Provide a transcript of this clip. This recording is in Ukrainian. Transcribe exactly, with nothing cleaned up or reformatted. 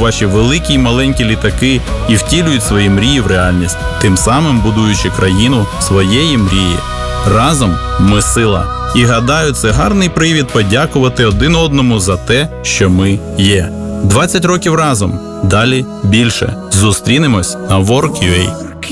ваші великі й маленькі літаки і втілюють свої мрії в реальність, тим самим будуючи країну своєї мрії. Разом ми сила. І гадаю, це гарний привід подякувати один одному за те, що ми є. двадцять років разом. Далі більше. Зустрінемось на Work.ua.